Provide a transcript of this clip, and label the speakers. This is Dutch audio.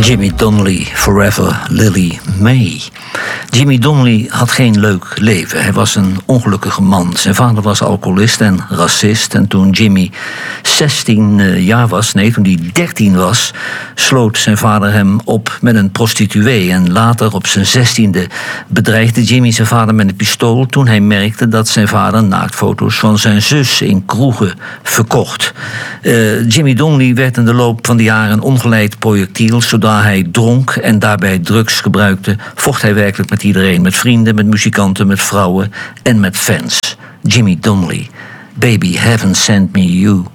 Speaker 1: Jimmy Donnelly, Forever Lily May. Jimmy Donnelly had geen leuk leven. Hij was een ongelukkige man. Zijn vader was alcoholist en racist. En toen Jimmy 16 jaar was, toen hij 13 was, sloot zijn vader hem op met een prostituee. En later, op zijn 16e, bedreigde Jimmy zijn vader met een pistool toen hij merkte dat zijn vader naaktfoto's van zijn zus in kroegen verkocht. Jimmy Donnelly werd in de loop van de jaren een ongeleid projectiel. Zodra hij dronk en daarbij drugs gebruikte, vocht hij werkelijk met iedereen. Met vrienden, met muzikanten, met vrouwen en met fans. Jimmy Donnelly, Baby Heaven Sent Me You.